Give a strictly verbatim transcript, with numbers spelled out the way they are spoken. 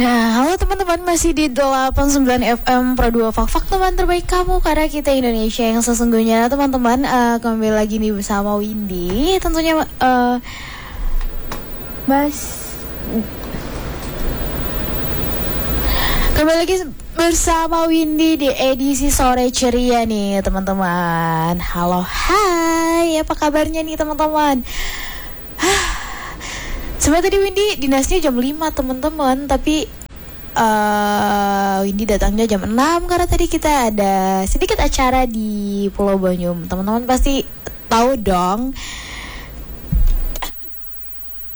Nah, halo teman-teman, masih di delapan puluh sembilan F M Pro dua Fak-Fak, teman terbaik kamu, karena kita Indonesia yang sesungguhnya. Teman-teman, uh, kembali lagi nih bersama Windy. Tentunya uh, Mas Kembali lagi bersama Windy di edisi sore ceria nih teman-teman. Halo, hai, apa kabarnya nih teman-teman? Sebenarnya tadi Windy dinasnya jam lima teman-teman, tapi uh, Windy datangnya jam enam karena tadi kita ada sedikit acara di Pulau Banyum. Teman-teman pasti tahu dong